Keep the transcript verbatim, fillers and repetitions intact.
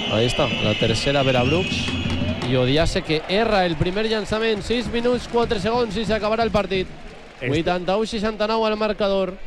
Ahí està, la tercera per a Brooks. I Odiase que erra el primer llançament. sis minuts, quatre segons i s'acabarà el partit. vuitanta-u seixanta-nou al marcador.